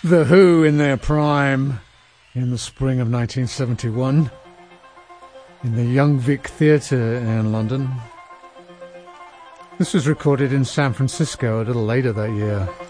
The Who in their prime in the spring of 1971 in the Young Vic Theatre in London. This was recorded in San Francisco a little later that year.